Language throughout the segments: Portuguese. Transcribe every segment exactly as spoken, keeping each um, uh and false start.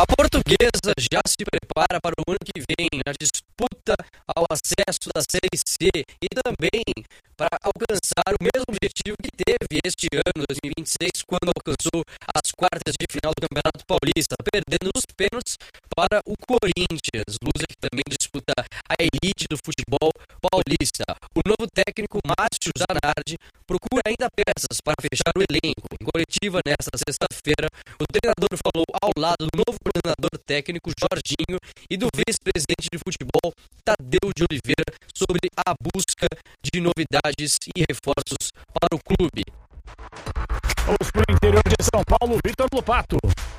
A Portuguesa já se prepara para o ano que vem na disputa ao acesso da Série C e também para alcançar o mesmo objetivo que teve este ano, dois mil e vinte e seis, quando alcançou as quartas de final do Campeonato Paulista, perdendo os pênaltis para o Corinthians, Lusa que também disputa a elite do futebol paulista. O novo técnico Márcio Zanardi procura ainda peças para fechar o elenco. Em coletiva nesta sexta-feira, o treinador falou ao lado do novo coordenador técnico Jorginho e do vice-presidente de futebol Tadeu de Oliveira sobre a busca de novidades e reforços para o clube. Vamos para o interior de São Paulo, Vitor Lopato.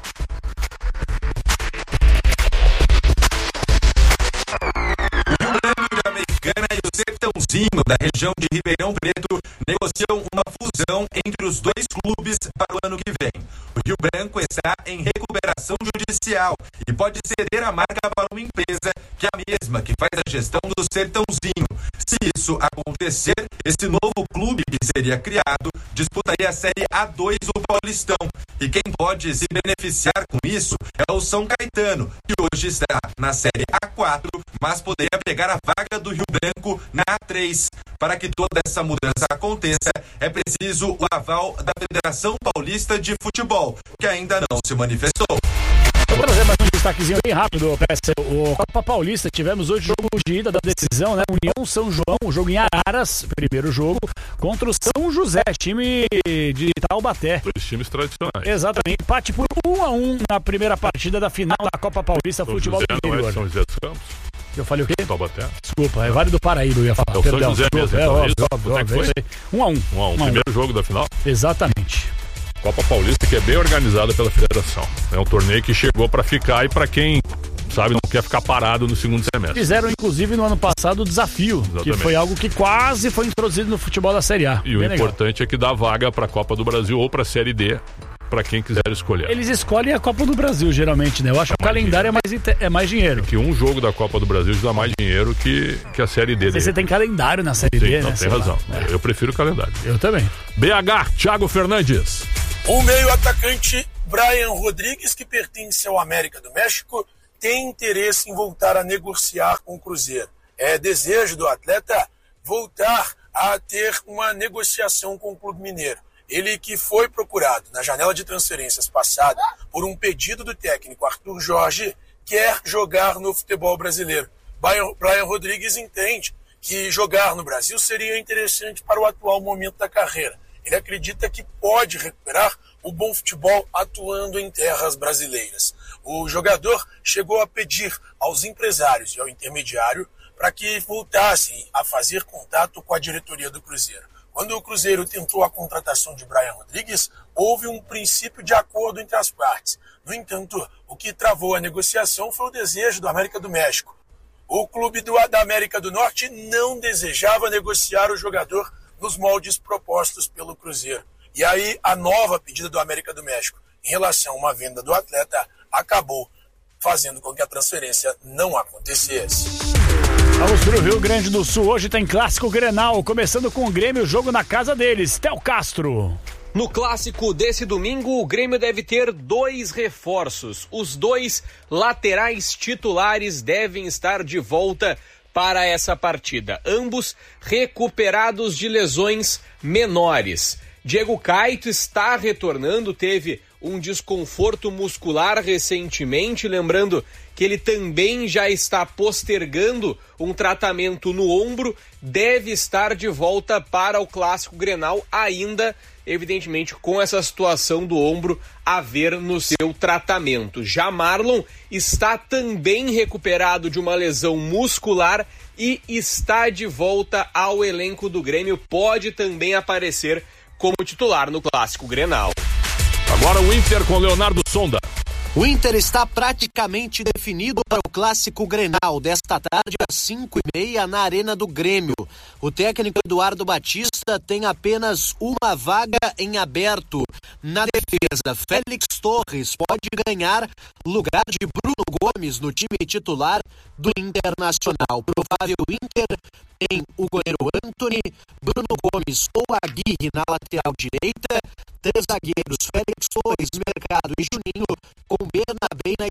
O Americana e o Sertãozinho da região de Ribeirão Preto negociam uma fusão entre os dois clubes para o ano que vem. O Rio Branco está em recuperação judicial e pode ceder a marca para uma empresa que é a mesma que faz a gestão do Sertãozinho. Se isso acontecer, esse novo clube que seria criado disputaria a Série A dois do Paulistão. E quem pode se beneficiar com isso é o São Caetano, que hoje está na Série A quatro, mas poderia pegar a vaga do Rio Branco na A três. Para que toda essa mudança aconteça, é preciso o aval da Federação Paulista de Futebol, que ainda não se manifestou. Vou trazer mais um destaquezinho bem rápido, P S. O Copa Paulista, tivemos hoje o jogo de ida da decisão, né? União São João, o jogo em Araras, primeiro jogo, contra o São José, time de Taubaté. Dois times tradicionais. Exatamente, empate por um a um na primeira partida da final da Copa Paulista São Futebol José do Interior. Não é São José dos Campos? Eu falei o quê? Taubaté. Desculpa, é Vale do Paraíba, eu ia falar. É o São José mesmo, é, então, óbvio, isso? óbvio, Quanto é que óbvio, foi? Um a um. Um a um, primeiro jogo da final? Exatamente. Copa Paulista, que é bem organizada pela federação. É um torneio que chegou para ficar e para quem, sabe, não quer ficar parado no segundo semestre. Fizeram, inclusive, no ano passado o desafio, Exatamente. que foi algo que quase foi introduzido no futebol da Série A. E bem o legal. importante é que dá vaga para a Copa do Brasil ou para a Série D, para quem quiser escolher. Eles escolhem a Copa do Brasil, geralmente, né? Eu acho que o calendário é mais, inte- é mais dinheiro. Que um jogo da Copa do Brasil dá mais dinheiro que, que a Série D. Você dele. tem calendário na Série Sim, D, não, né? tem Sei razão. lá. É. Eu prefiro o calendário. Eu também. B H, Thiago Fernandes. O meio-atacante Brian Rodrigues, que pertence ao América do México, tem interesse em voltar a negociar com o Cruzeiro. É desejo do atleta voltar a ter uma negociação com o Clube Mineiro. Ele que foi procurado na janela de transferências passada por um pedido do técnico Arthur Jorge, quer jogar no futebol brasileiro. Brian, Brian Rodrigues entende que jogar no Brasil seria interessante para o atual momento da carreira. Ele acredita que pode recuperar o bom futebol atuando em terras brasileiras. O jogador chegou a pedir aos empresários e ao intermediário para que voltassem a fazer contato com a diretoria do Cruzeiro. Quando o Cruzeiro tentou a contratação de Brian Rodrigues, houve um princípio de acordo entre as partes. No entanto, o que travou a negociação foi o desejo do América do México. O clube do, da América do Norte não desejava negociar o jogador nos moldes propostos pelo Cruzeiro. E aí, a nova pedida do América do México em relação a uma venda do atleta acabou fazendo com que a transferência não acontecesse. Vamos para o Rio Grande do Sul. Hoje tem Clássico Grenal, começando com o Grêmio, jogo na casa deles. Théo Castro. No clássico desse domingo, o Grêmio deve ter dois reforços. Os dois laterais titulares devem estar de volta para essa partida. Ambos recuperados de lesões menores. Diego Caito está retornando, teve um desconforto muscular recentemente, lembrando que ele também já está postergando um tratamento no ombro, deve estar de volta para o Clássico Grenal ainda, evidentemente, com essa situação do ombro a ver no seu tratamento. Já Marlon está também recuperado de uma lesão muscular e está de volta ao elenco do Grêmio, pode também aparecer como titular no Clássico Grenal. Agora o Inter com Leonardo Sonda. O Inter está praticamente definido para o Clássico Grenal desta tarde às cinco e meia na Arena do Grêmio. O técnico Eduardo Batista tem apenas uma vaga em aberto. Na defesa, Félix Torres pode ganhar lugar de Bruno Gomes no time titular do Internacional. Provável Inter tem o goleiro Antony, Bruno Gomes ou Aguirre na lateral direita, três zagueiros, Félix Torres, Mercado e Juninho, com Bernabé na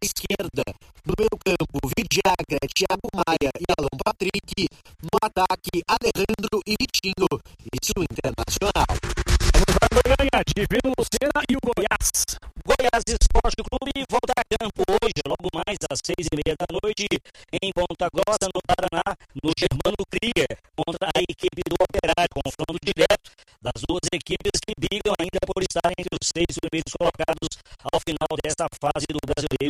esquerda. No meio campo, Vidiaga, Thiago Maia e Alan Patrick. No ataque, Alejandro e Vitinho. Isso o Internacional. Vamos para Goiânia, Divino Lucena e o Goiás. Goiás Esporte Clube volta a campo hoje, logo mais às seis e meia da noite, em Ponta Grossa, no Paraná, no Germano Krieger, contra a equipe do Operário, confronto direto das duas equipes que brigam ainda por estar entre os seis primeiros colocados ao final desta fase do Brasileiro